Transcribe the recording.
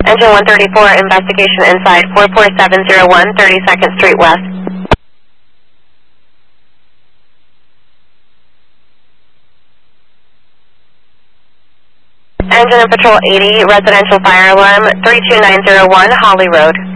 Engine 134, investigation inside 44701 32nd Street West. Engine and Patrol 80, residential fire alarm 32901 Holly Road.